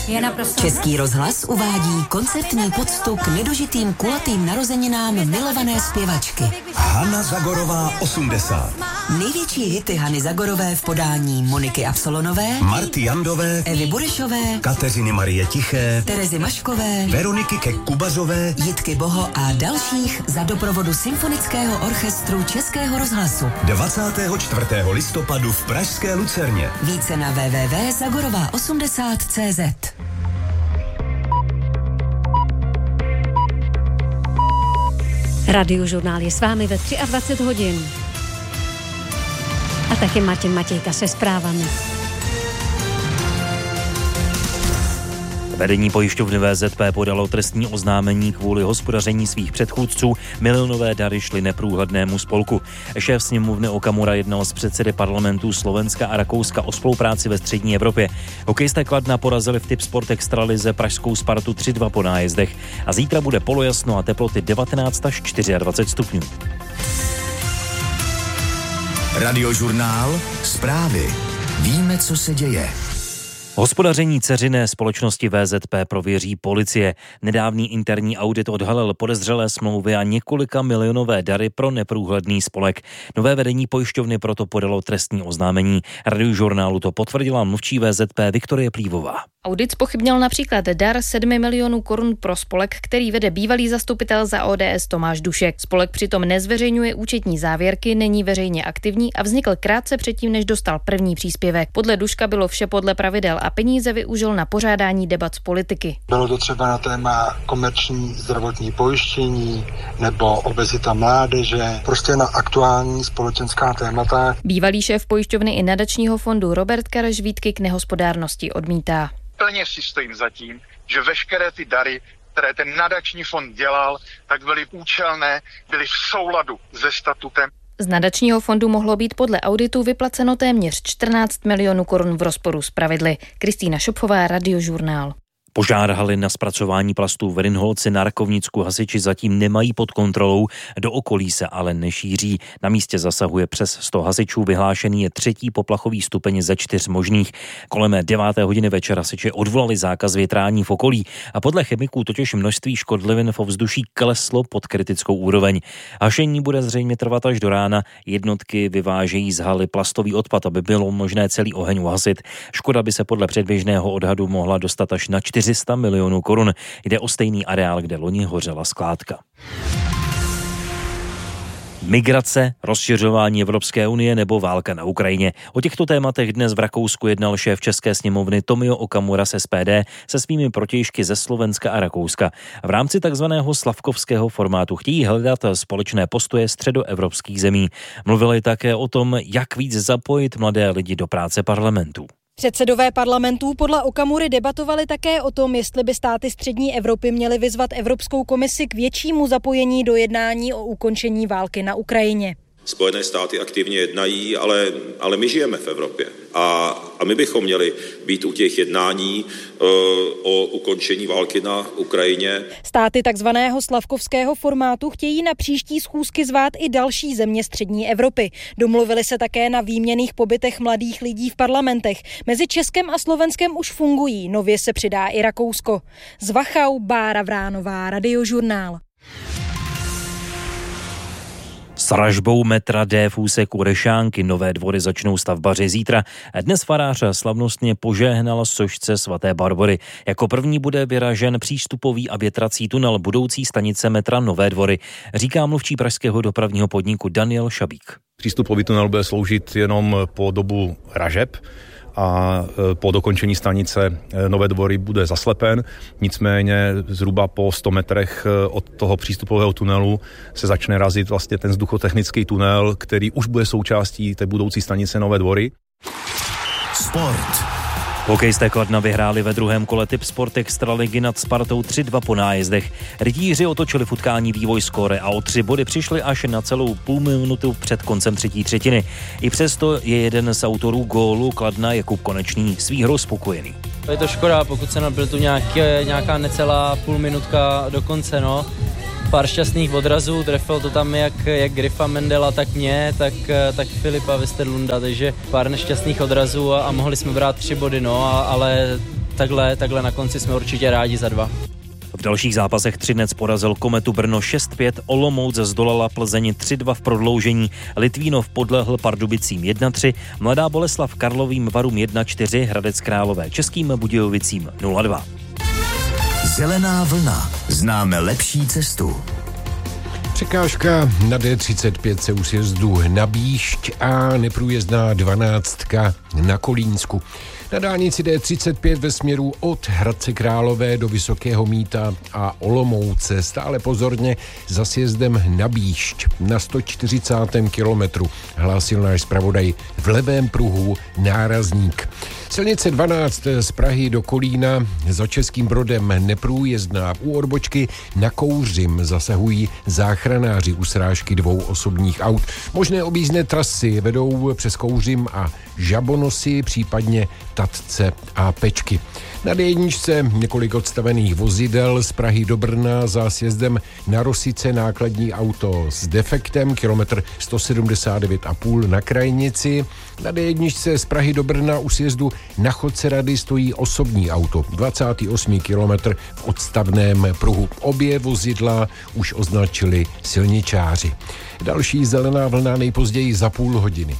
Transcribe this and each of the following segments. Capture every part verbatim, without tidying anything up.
Je naprosto... Český rozhlas uvádí koncertní poctu k nedožitým kulatým narozeninám milované zpěvačky. Hana Zagorová osmdesát. Největší hity Hany Zagorové v podání Moniky Absolonové, Marty Jandové, Evy Burešové, Kateřiny Marie Tiché, Terezy Maškové, Veroniky Kek-Kubařové, Jitky Boho a dalších za doprovodu Symfonického orchestru Českého rozhlasu. dvacátého čtvrtého listopadu v pražské Lucerně. Více na w w w tečka zagorová osmdesát tečka cé zet. Radiožurnál je s vámi ve dvacet tři hodin. A taky Martin Matějka se zprávami. Vedení pojišťovny V Z P podalo trestní oznámení kvůli hospodaření svých předchůdců. Milionové dary šly neprůhlednému spolku. Šéf sněmovny Okamura jednal s předsedy parlamentů Slovenska a Rakouska o spolupráci ve střední Evropě. Hokejisté Kladna porazili v Tipsport Extralize pražskou Spartu tři dva po nájezdech. A zítra bude polojasno a teploty devatenáct až dvacet čtyři stupňů. Radiožurnál, zprávy. Víme, co se děje. Hospodaření dceřiné společnosti V Z P prověří policie. Nedávný interní audit odhalil podezřelé smlouvy a několika milionové dary pro neprůhledný spolek. Nové vedení pojišťovny proto podalo trestní oznámení. Radiožurnálu to potvrdila mluvčí V Z P Viktorie Plívová. Audit zpochybnil například dar sedmi milionů korun pro spolek, který vede bývalý zastupitel za O D S Tomáš Dušek. Spolek přitom nezveřejňuje účetní závěrky, není veřejně aktivní a vznikl krátce předtím, než dostal první příspěvek. Podle Duška bylo vše podle pravidel a peníze využil na pořádání debat z politiky. Bylo to třeba na téma komerční zdravotní pojištění nebo obezita mládeže, prostě na aktuální společenská témata. Bývalý šéf pojišťovny i nadačního fondu Robert Kareš výtky k nehospodárnosti odmítá. Plně si stojím za tím, že veškeré ty dary, které ten nadační fond dělal, tak byly účelné, byly v souladu se statutem. Z nadačního fondu mohlo být podle auditu vyplaceno téměř čtrnáct milionů korun v rozporu s pravidly. Kristýna Šopfová, Radiožurnál. Požár haly na zpracování plastů v Rinholci na Rakovnicku hasiči zatím nemají pod kontrolou, do okolí se ale nešíří. Na místě zasahuje přes sto hasičů, vyhlášený je třetí poplachový stupeň ze čtyř možných. Kolem deváté hodiny večer hasiči odvolali zákaz větrání v okolí a podle chemiků totiž množství škodlivin v ovzduší kleslo pod kritickou úroveň. Hašení bude zřejmě trvat až do rána. Jednotky vyvážejí z haly plastový odpad, aby bylo možné celý oheň uhasit. Škoda by se podle předběžného odhadu mohla dostat až na čtyři sta milionů korun. Jde o stejný areál, kde loni hořela skládka. Migrace, rozšiřování Evropské unie nebo válka na Ukrajině. O těchto tématech dnes v Rakousku jednal šéf České sněmovny Tomio Okamura z S P D se svými protějšky ze Slovenska a Rakouska. V rámci takzvaného slavkovského formátu chtějí hledat společné postoje středoevropských zemí. Mluvili také o tom, jak víc zapojit mladé lidi do práce parlamentů. Předsedové parlamentů podle Okamury debatovali také o tom, jestli by státy střední Evropy měly vyzvat Evropskou komisi k většímu zapojení do jednání o ukončení války na Ukrajině. Spojené státy aktivně jednají, ale, ale my žijeme v Evropě a, a my bychom měli být u těch jednání uh, o ukončení války na Ukrajině. Státy takzvaného slavkovského formátu chtějí na příští schůzky zvát i další země střední Evropy. Domluvili se také na výměnných pobytech mladých lidí v parlamentech. Mezi Českem a Slovenskem už fungují, nově se přidá i Rakousko. Z Wachau, Bára Vránová, Radiožurnál. S ražbou metra D v úseku Rešánky Nové Dvory začnou stavbaři zítra. Dnes farář slavnostně požehnal sošce svaté Barbory. Jako první bude vyražen přístupový a větrací tunel budoucí stanice metra Nové Dvory, říká mluvčí pražského dopravního podniku Daniel Šabík. Přístupový tunel bude sloužit jenom po dobu ražeb a po dokončení stanice Nové Dvory bude zaslepen. Nicméně zhruba po sto metrech od toho přístupového tunelu se začne razit vlastně ten vzduchotechnický tunel, který už bude součástí té budoucí stanice Nové Dvory. Sport. Hokejisté Kladna vyhráli ve druhém kole Tipsport Extraligy nad Spartou tři dva po nájezdech. Rytíři otočili v utkání vývoj skóre a o tři body přišli až na celou půl minutu před koncem třetí třetiny. I přesto je jeden z autorů gólu Kladna Jakub Konečný s výhrou spokojený. Je to škoda, pokud se nabil tu nějaké, nějaká necelá půl minutka do konce, no. Pár šťastných odrazů, trefil to tam jak, jak Griffa Mendela, tak mě, tak, tak Filipa Westerlunda, takže pár nešťastných odrazů a, a mohli jsme brát tři body, no, a, ale takhle, takhle na konci jsme určitě rádi za dva. V dalších zápasech Třinec porazil Kometu Brno šest pět, Olomouc zdolala Plzeň tři dva v prodloužení, Litvínov podlehl Pardubicím jedna tři, Mladá Boleslav Karlovým Varům jedna čtyři, Hradec Králové Českým Budějovicím nula dva. Zelená vlna. Známe lepší cestu. Překážka na D třicet pět se u sjezdu na Bíšť a neprůjezdná dvanáctka na Kolínsku. Na dálnici D třicet pět ve směru od Hradce Králové do Vysokého Mýta a Olomouce stále pozorně za sjezdem na Bíšť na sto čtyřicátém kilometru, hlásil náš zpravodaj v levém pruhu nárazník. Silnice dvanáct z Prahy do Kolína za Českým Brodem neprůjezdná. U odbočky na Kouřim zasahují záchranáři u srážky dvou osobních aut. Možné objízdné trasy vedou přes Kouřim a Žabonosy, případně Tatce a Pečky. Na D jedničce několik odstavených vozidel z Prahy do Brna za sjezdem na Rosice nákladní auto s defektem, kilometr sto sedmdesát devět a půl na Krajnici. Na D jedničce z Prahy do Brna u sjezdu na Chodce Rady stojí osobní auto, dvacátý osmý kilometr v odstavném pruhu. Obě vozidla už označili silničáři. Další zelená vlna nejpozději za půl hodiny.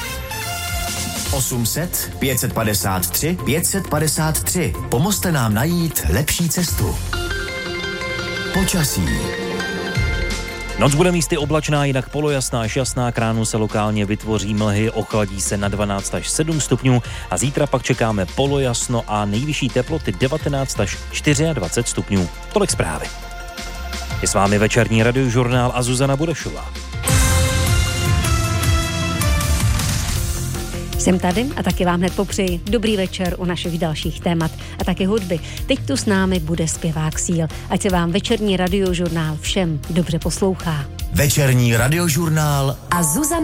osm set, pět set padesát tři, pět set padesát tři. Pomozte nám najít lepší cestu. Počasí. Noc bude místy oblačná, jinak polojasná až jasná, k ránu se lokálně vytvoří mlhy, ochladí se na dvanáct až sedm stupňů a zítra pak čekáme polojasno a nejvyšší teploty devatenáct až dvacet čtyři stupňů. Tolik zprávy. Je s vámi večerní radiožurnál a Zuzana Burešová. Jsem tady a taky vám hned popřeji dobrý večer u našich dalších témat a taky hudby. Teď tu s námi bude zpěvák Síl. Ať se vám večerní radiožurnál všem dobře poslouchá. Večerní radiožurnál a Zuzana